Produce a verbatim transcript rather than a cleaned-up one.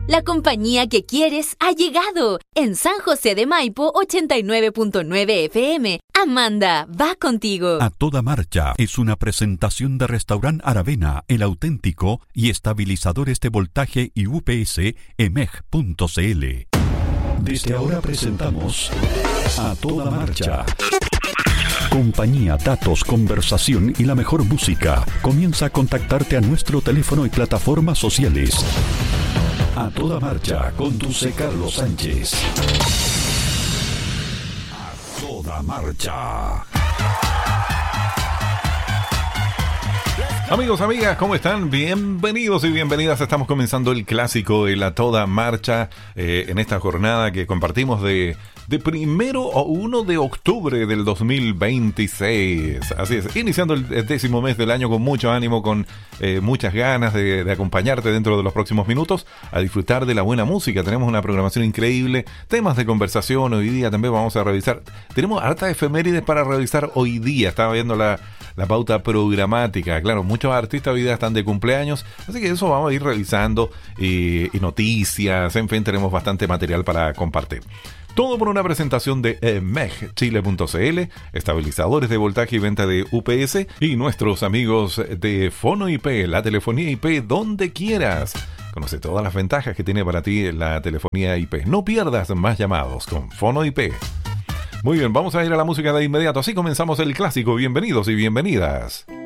La compañía que quieres ha llegado. En San José de Maipo, ochenta y nueve punto nueve F M. Amanda, va contigo. A Toda Marcha es una presentación de Restaurant Aravena, el auténtico, y estabilizadores de voltaje y U P S E M E G punto C L. Desde ahora presentamos A Toda Marcha. Compañía, datos, conversación y la mejor música. Comienza a contactarte a nuestro teléfono y plataformas sociales. A Toda Marcha, conduce Carlos Sánchez. A Toda Marcha. Amigos, amigas, ¿cómo están? Bienvenidos y bienvenidas. Estamos comenzando el clásico, el A Toda Marcha, eh, en esta jornada que compartimos de, de primero o uno de octubre del dos mil veintiséis. Así es, iniciando el décimo mes del año con mucho ánimo, con eh, muchas ganas de, de acompañarte dentro de los próximos minutos a disfrutar de la buena música. Tenemos una programación increíble, temas de conversación. Hoy día también vamos a revisar. Tenemos hartas efemérides para revisar hoy día. Estaba viendo la, la pauta programática. Claro, muchos artistas hoy día están de cumpleaños, así que eso vamos a ir revisando, y, y noticias, en fin, tenemos bastante material para compartir. Todo por una presentación de E M E G Chile punto C L, estabilizadores de voltaje y venta de U P S, y nuestros amigos de Fono I P, la telefonía I P donde quieras. Conoce todas las ventajas que tiene para ti la telefonía I P. No pierdas más llamados con Fono I P. Muy bien, vamos a ir a la música de inmediato. Así comenzamos el clásico. Bienvenidos y bienvenidas.